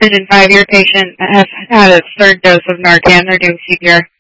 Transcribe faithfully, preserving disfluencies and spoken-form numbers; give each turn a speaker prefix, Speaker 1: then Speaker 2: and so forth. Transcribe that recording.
Speaker 1: Vision five, your patient has had a third dose of Narcan. They're doing C P R.